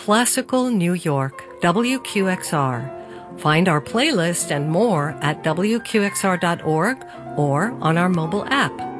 Classical New York, WQXR. Find our playlist and more at WQXR.org or on our mobile app.